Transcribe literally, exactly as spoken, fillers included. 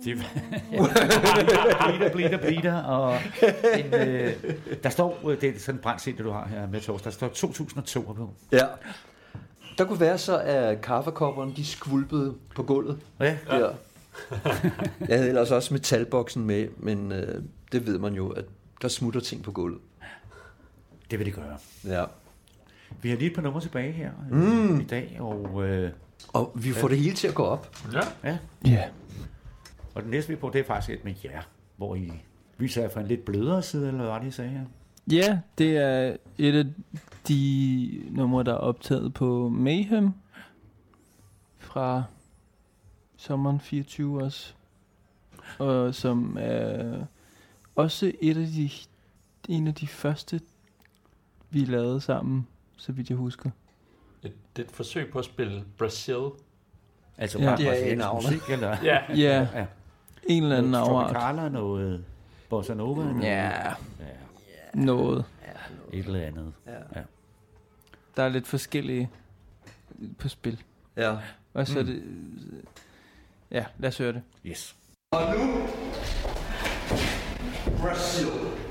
Det bliver, bliver, bliver, og en, øh, der står, det er sådan en brandcenter, du har her med Torsten, der står to tusind og to på. Ja. Der kunne være så, at kaffekopperne, de skvulpede på gulvet. Ja. Ja. Jeg havde ellers også metalboksen med, men øh, det ved man jo, at der smutter ting på gulvet. Det vil det gøre. Ja. Vi har lige et par numre tilbage her Mm. øh, i dag, og... Øh, og vi får ja. det hele til at gå op. Ja. Ja. Ja. Og den næste vi på, det er faktisk et med jer, hvor I viser jer fra en lidt blødere side, eller hvad det, I sagde her? Ja, det er et af de numre, der er optaget på Mayhem fra sommeren fireogtyve også. Og som er også et af de, en af de første, vi lavede sammen, så vidt jeg husker. Et, det er et forsøg på at spille Brazil. Altså ja. bare det er brasiliansk en musik, eller? Ja. Ja. Ja. En eller anden afart. Noget Tropicana, noget Bossa Nova? Noget. Ja. Ja. Noget. Et eller andet. Ja. Ja. Der er lidt forskellige på spil. Ja. Og så Mm. det... Ja, lad os høre det. Yes. Og nu... Brazil.